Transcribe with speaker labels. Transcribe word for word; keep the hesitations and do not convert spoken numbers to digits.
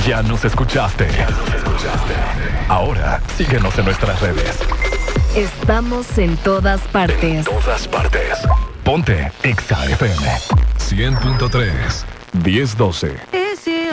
Speaker 1: Ya nos escuchaste. Ya nos escuchaste. Ahora, síguenos en nuestras redes.
Speaker 2: Estamos en todas partes.
Speaker 1: En todas partes. Ponte Exa F M. cien punto tres, diez doce.